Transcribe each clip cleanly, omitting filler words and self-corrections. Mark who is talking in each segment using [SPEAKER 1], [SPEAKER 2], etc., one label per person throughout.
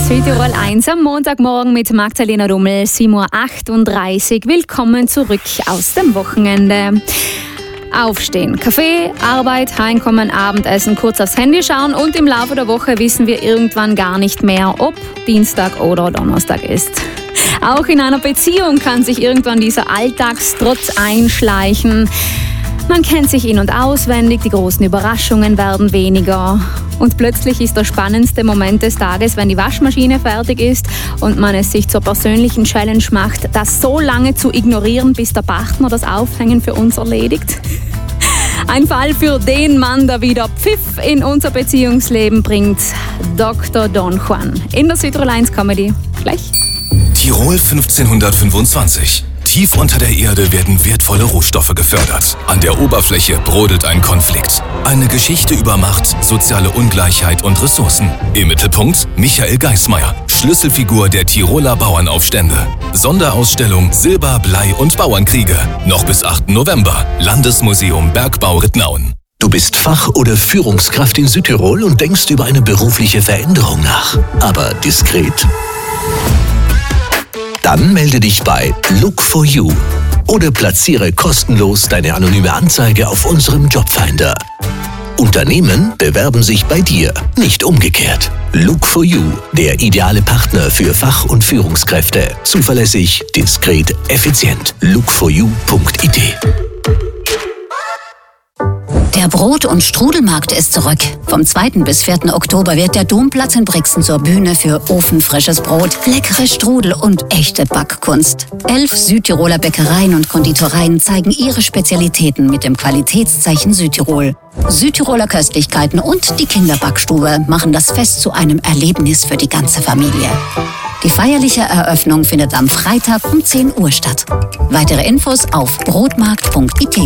[SPEAKER 1] Südtirol 1 am Montagmorgen mit Magdalena Rummel, 7.38 Uhr. Willkommen zurück aus dem Wochenende. Aufstehen, Kaffee, Arbeit, heimkommen, Abendessen, kurz aufs Handy schauen und im Laufe der Woche wissen wir irgendwann gar nicht mehr, ob Dienstag oder Donnerstag ist. Auch in einer Beziehung kann sich irgendwann dieser Alltagstrotz einschleichen. Man kennt sich in- und auswendig, die großen Überraschungen werden weniger. Und plötzlich ist der spannendste Moment des Tages, wenn die Waschmaschine fertig ist und man es sich zur persönlichen Challenge macht, das so lange zu ignorieren, bis der Partner das Aufhängen für uns erledigt. Ein Fall für den Mann, der wieder Pfiff in unser Beziehungsleben bringt. Dr. Don Juan in der Südtirol 1 Comedy. Gleich.
[SPEAKER 2] Tirol 1525. Tief unter der Erde werden wertvolle Rohstoffe gefördert. An der Oberfläche brodelt ein Konflikt. Eine Geschichte über Macht, soziale Ungleichheit und Ressourcen. Im Mittelpunkt Michael Geismeier, Schlüsselfigur der Tiroler Bauernaufstände. Sonderausstellung Silber, Blei und Bauernkriege. Noch bis 8. November. Landesmuseum Bergbau Rittnauen.
[SPEAKER 3] Du bist Fach- oder Führungskraft in Südtirol und denkst über eine berufliche Veränderung nach. Aber diskret? Dann melde dich bei Look for You oder platziere kostenlos deine anonyme Anzeige auf unserem Jobfinder. Unternehmen bewerben sich bei dir, nicht umgekehrt. Look for You, der ideale Partner für Fach- und Führungskräfte. Zuverlässig, diskret, effizient. lookforyou.it.
[SPEAKER 4] Der Brot- und Strudelmarkt ist zurück. Vom 2. bis 4. Oktober wird der Domplatz in Brixen zur Bühne für ofenfrisches Brot, leckere Strudel und echte Backkunst. 11 Südtiroler Bäckereien und Konditoreien zeigen ihre Spezialitäten mit dem Qualitätszeichen Südtirol. Südtiroler Köstlichkeiten und die Kinderbackstube machen das Fest zu einem Erlebnis für die ganze Familie. Die feierliche Eröffnung findet am Freitag um 10 Uhr statt. Weitere Infos auf brotmarkt.it.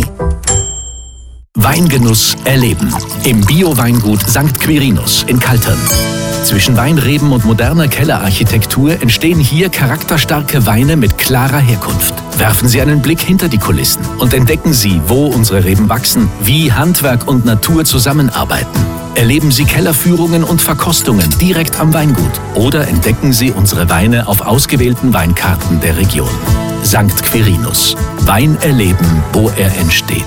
[SPEAKER 3] Weingenuss erleben. Im Bio-Weingut St. Quirinus in Kaltern. Zwischen Weinreben und moderner Kellerarchitektur entstehen hier charakterstarke Weine mit klarer Herkunft. Werfen Sie einen Blick hinter die Kulissen und entdecken Sie, wo unsere Reben wachsen, wie Handwerk und Natur zusammenarbeiten. Erleben Sie Kellerführungen und Verkostungen direkt am Weingut oder entdecken Sie unsere Weine auf ausgewählten Weinkarten der Region. St. Quirinus. Wein erleben, wo er entsteht.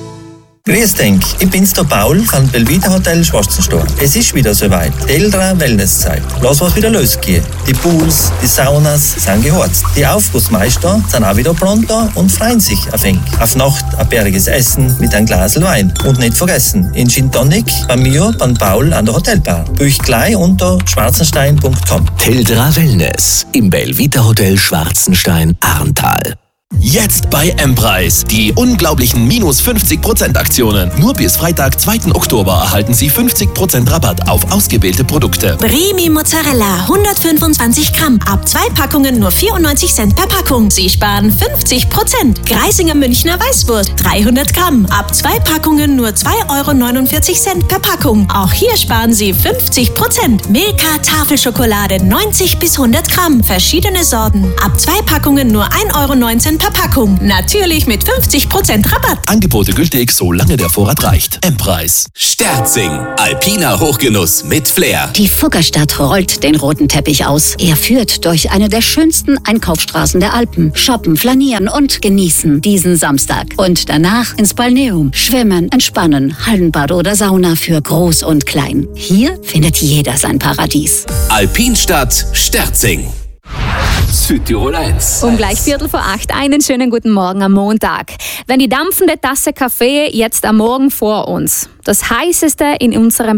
[SPEAKER 5] Grüß dich, ich bin's der Paul von Belvita Hotel Schwarzenstein. Es ist wieder soweit. Teldra Wellnesszeit. Lass was wieder losgehen. Die Pools, die Saunas sind geheizt. Die Aufgussmeister sind auch wieder pronto und freuen sich auf eng. Auf Nacht ein bäriges Essen mit einem Glas Wein. Und nicht vergessen, in Gin Tonic bei mir, beim Paul an der Hotelbar. Buch gleich unter schwarzenstein.com.
[SPEAKER 3] Teldra Wellness im Belvita Hotel Schwarzenstein, Arntal.
[SPEAKER 2] Jetzt bei M-Preis. Die unglaublichen minus 50% Aktionen. Nur bis Freitag, 2. Oktober erhalten Sie 50% Rabatt auf ausgewählte Produkte.
[SPEAKER 6] Bremi Mozzarella 125 Gramm. Ab 2 Packungen nur 94 Cent per Packung. Sie sparen 50%. Greisinger Münchner Weißwurst 300 Gramm. Ab 2 Packungen nur 2,49 Cent per Packung. Auch hier sparen Sie 50%. Milka Tafelschokolade 90 bis 100 Gramm. Verschiedene Sorten. Ab 2 Packungen nur 1,19 per Packung. Natürlich mit 50% Rabatt.
[SPEAKER 2] Angebote gültig, solange der Vorrat reicht. M-Preis.
[SPEAKER 7] Sterzing. Alpiner Hochgenuss mit Flair.
[SPEAKER 4] Die Fuggerstadt rollt den roten Teppich aus. Er führt durch eine der schönsten Einkaufsstraßen der Alpen. Shoppen, flanieren und genießen diesen Samstag. Und danach ins Balneum. Schwimmen, entspannen, Hallenbad oder Sauna für Groß und Klein. Hier findet jeder sein Paradies.
[SPEAKER 7] Alpinstadt Sterzing. Südtirol 1.
[SPEAKER 1] Um gleich 7:45 einen schönen guten Morgen am Montag. Wenn die dampfende Tasse Kaffee jetzt am Morgen vor uns das heißeste in unserem